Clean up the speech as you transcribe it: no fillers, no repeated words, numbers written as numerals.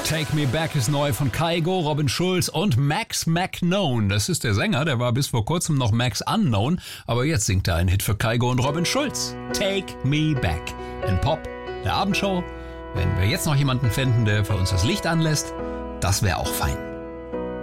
Take Me Back ist neu von Kygo, Robin Schulz und Max McKnown. Das ist der Sänger, der war bis vor kurzem noch Max Unknown, aber jetzt singt er einen Hit für Kygo und Robin Schulz. Take Me Back. In Pop, der Abendshow. Wenn wir jetzt noch jemanden finden, der für uns das Licht anlässt, das wäre auch fein.